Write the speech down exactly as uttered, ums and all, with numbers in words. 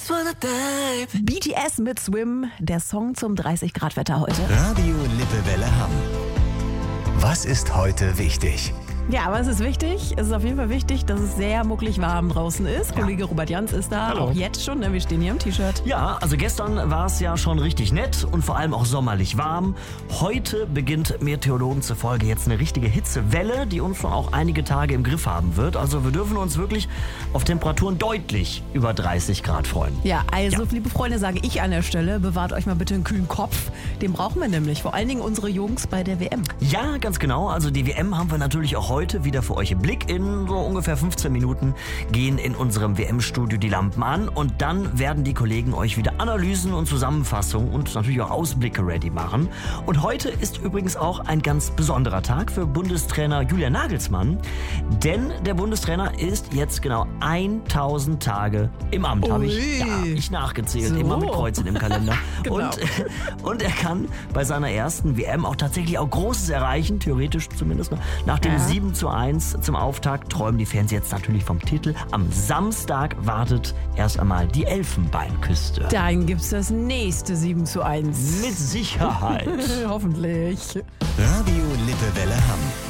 just wanna dive. B T S mit Swim, der Song zum dreißig Grad Wetter heute. Radio Lippewelle Hamm. Was ist heute wichtig? Ja, aber es ist wichtig. Es ist auf jeden Fall wichtig, dass es sehr mucklig warm draußen ist. Ja. Kollege Robert Jans ist da, Hallo. Auch jetzt schon. Ne? Wir stehen hier im T-Shirt. Ja, also gestern war es ja schon richtig nett und vor allem auch sommerlich warm. Heute beginnt Meteorologen zufolge jetzt eine richtige Hitzewelle, die uns schon auch einige Tage im Griff haben wird. Also wir dürfen uns wirklich auf Temperaturen deutlich über dreißig Grad freuen. Ja, also Ja. liebe Freunde, sage ich an der Stelle, bewahrt euch mal bitte einen kühlen Kopf. Den brauchen wir nämlich, vor allen Dingen unsere Jungs bei der W M. Ja, ganz genau. Also die W M haben wir natürlich auch heute wieder für euch im Blick. In so ungefähr fünfzehn Minuten gehen in unserem W M-Studio die Lampen an und dann werden die Kollegen euch wieder Analysen und Zusammenfassungen und natürlich auch Ausblicke ready machen. Und heute ist übrigens auch ein ganz besonderer Tag für Bundestrainer Julian Nagelsmann, denn der Bundestrainer ist jetzt genau tausend Tage im Amt. Habe ich, ja, ich nachgezählt, So. immer mit Kreuzen im Kalender. Genau. Und Und er kann bei seiner ersten W M auch tatsächlich auch Großes erreichen, theoretisch zumindest. Nach dem Ja. sieben zu eins zum Auftakt träumen die Fans jetzt natürlich vom Titel. Am Samstag wartet erst einmal die Elfenbeinküste. Dann gibt's das nächste sieben zu eins. Mit Sicherheit. Hoffentlich. Radio Lippewelle Hamm.